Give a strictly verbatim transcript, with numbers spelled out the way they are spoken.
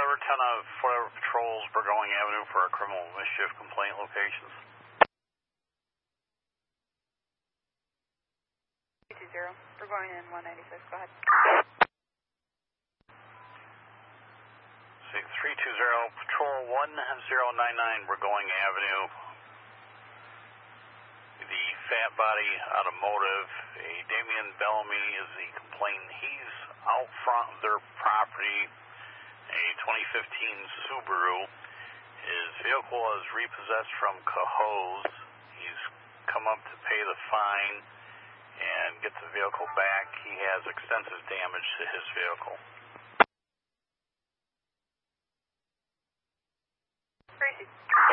Driver ten of Forever Patrols, Burgoyne Avenue for our criminal mischief complaint locations. three two zero, Burgoyne and one ninety-six, go ahead. three two zero, Patrol one zero nine nine, Burgoyne Avenue. The Fat Body Automotive, a Damian Bellamy is the complainant. He's out front of their property, a twenty fifteen Subaru. His vehicle is repossessed from Cohoes. He's come up to pay the fine and get the vehicle back. He has extensive damage to his vehicle. Tracy.